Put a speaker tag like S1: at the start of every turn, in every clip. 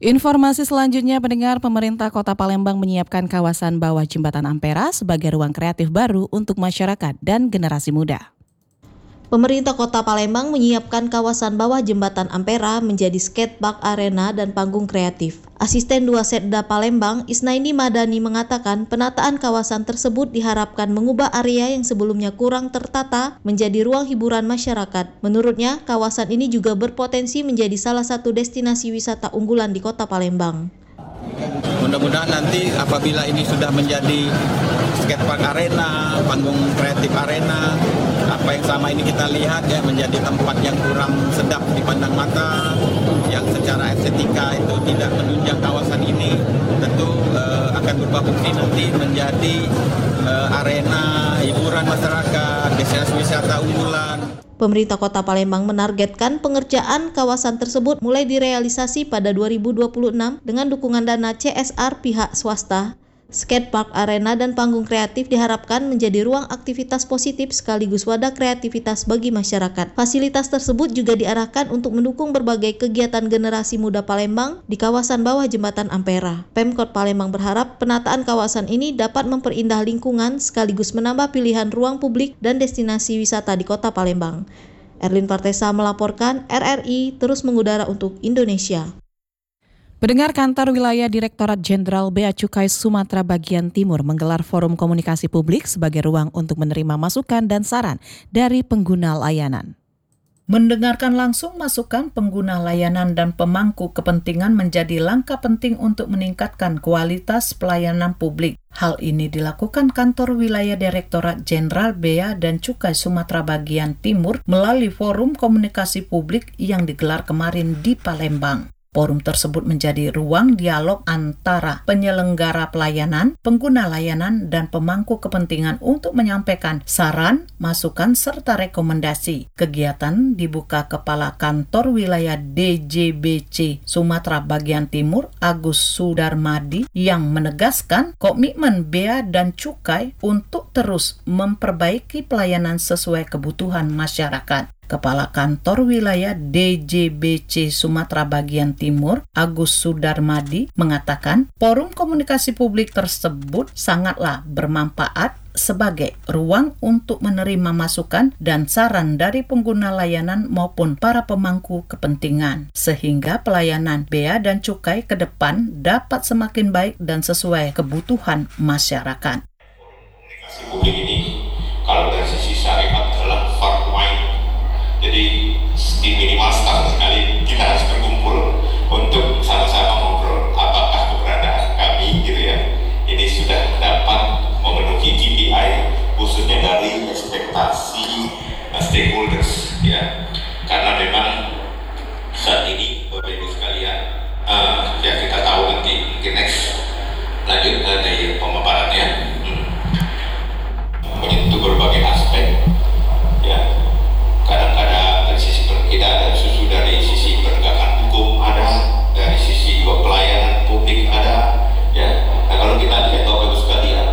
S1: Informasi selanjutnya, pendengar, pemerintah Kota Palembang menyiapkan kawasan bawah Jembatan Ampera sebagai ruang kreatif baru untuk masyarakat dan generasi muda.
S2: Pemerintah Kota Palembang menyiapkan kawasan bawah Jembatan Ampera menjadi skatepark arena dan panggung kreatif. Asisten 2 Setda Palembang, Isnaini Madani, mengatakan penataan kawasan tersebut diharapkan mengubah area yang sebelumnya kurang tertata menjadi ruang hiburan masyarakat. Menurutnya, kawasan ini juga berpotensi menjadi salah satu destinasi wisata unggulan di Kota Palembang.
S3: Mudah-mudahan nanti apabila ini sudah menjadi skatepark arena, panggung kreatif arena, apa yang selama ini kita lihat ya menjadi tempat yang kurang sedap dipandang mata, yang secara estetika itu tidak menunjang kawasan ini, tentu akan berubah fungsi nanti menjadi arena hiburan masyarakat, destinasi wisata unggulan.
S2: Pemerintah Kota Palembang menargetkan pengerjaan kawasan tersebut mulai direalisasi pada 2026 dengan dukungan dana CSR pihak swasta. Skatepark arena dan panggung kreatif diharapkan menjadi ruang aktivitas positif sekaligus wadah kreativitas bagi masyarakat. Fasilitas tersebut juga diarahkan untuk mendukung berbagai kegiatan generasi muda Palembang di kawasan bawah Jembatan Ampera. Pemkot Palembang berharap penataan kawasan ini dapat memperindah lingkungan sekaligus menambah pilihan ruang publik dan destinasi wisata di Kota Palembang. Erlin Partesa melaporkan, RRI terus mengudara untuk Indonesia.
S1: Pendengar, Kantor Wilayah Direktorat Jenderal Bea Cukai Sumatera Bagian Timur menggelar forum komunikasi publik sebagai ruang untuk menerima masukan dan saran dari pengguna layanan.
S4: Mendengarkan langsung masukan pengguna layanan dan pemangku kepentingan menjadi langkah penting untuk meningkatkan kualitas pelayanan publik. Hal ini dilakukan Kantor Wilayah Direktorat Jenderal Bea dan Cukai Sumatera Bagian Timur melalui forum komunikasi publik yang digelar kemarin di Palembang. Forum tersebut menjadi ruang dialog antara penyelenggara pelayanan, pengguna layanan, dan pemangku kepentingan untuk menyampaikan saran, masukan, serta rekomendasi. Kegiatan dibuka Kepala Kantor Wilayah DJBC Sumatera Bagian Timur, Agus Sudarmadi, yang menegaskan komitmen Bea dan Cukai untuk terus memperbaiki pelayanan sesuai kebutuhan masyarakat. Kepala Kantor Wilayah DJBC Sumatera Bagian Timur, Agus Sudarmadi, mengatakan forum komunikasi publik tersebut sangatlah bermanfaat sebagai ruang untuk menerima masukan dan saran dari pengguna layanan maupun para pemangku kepentingan, sehingga pelayanan Bea dan Cukai ke depan dapat semakin baik dan sesuai kebutuhan masyarakat.
S5: Komunikasi publik ini, kalau dari sisi syariat adalah fardu ain. Jadi minimal setahun sekali kita harus berkumpul untuk sama-sama ngobrol apakah keberadaan kami gitu ya ini sudah dapat memenuhi KPI khususnya dari ekspektasi stakeholders ya, karena memang saat ini Bapak Ibu sekalian ya kita tahu nanti mungkin next lanjut dari pemaparannya menyentuh berbagai aspek ya. Kadang-kadang dari sisi kita ada susu, dari sisi penegakan hukum ada, dari sisi juga pelayanan publik ada, ya. Nah kalau kita lihat Bapak Ibu sekalian,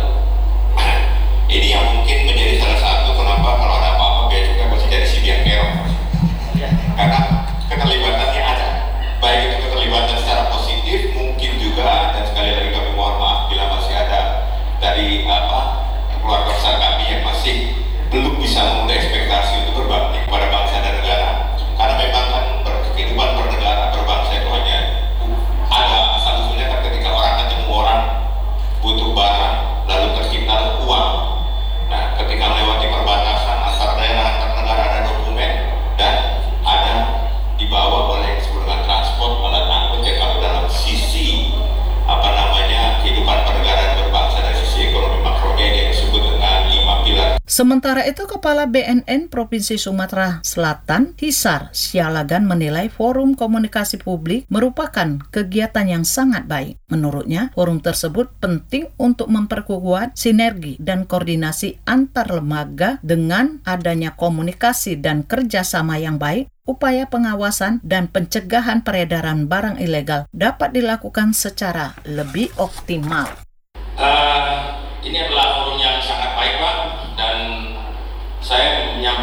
S5: ini yang mungkin menjadi salah satu kenapa kalau ada apa-apa Bea Cukai pasti dari sisi yang kerok, karena keterlibatannya ada, baik itu keterlibatan secara positif mungkin juga, dan sekali lagi kami mohon maaf bila masih ada dari keluarga besar kami yang masih belum bisa memenuhi ekspektasi untuk berbakti kepada bangsa dan negara, karena memang kan kehidupan bernegara berbangsa itu hanya ada asal usulnya kan ketika orang ketemu orang butuh barang lalu tercipta uang. Nah ketika melewati perbatasan antar daerah antar negara ada dokumen dan ada dibawa oleh yang disebut dengan transport alat angkut ya, kalau dalam sisi kehidupan bernegara berbangsa dari sisi ekonomi makronya yang disebut dengan 5 pilar.
S4: Sementara itu, Kepala BNN Provinsi Sumatera Selatan, Hisar Sialagan, menilai forum komunikasi publik merupakan kegiatan yang sangat baik. Menurutnya, forum tersebut penting untuk memperkuat sinergi dan koordinasi antar lembaga dengan adanya komunikasi dan kerjasama yang baik. Upaya pengawasan dan pencegahan peredaran barang ilegal dapat dilakukan secara lebih optimal.
S5: Ini adalah forum yang sangat baik, Pak, dan saya menyampaikan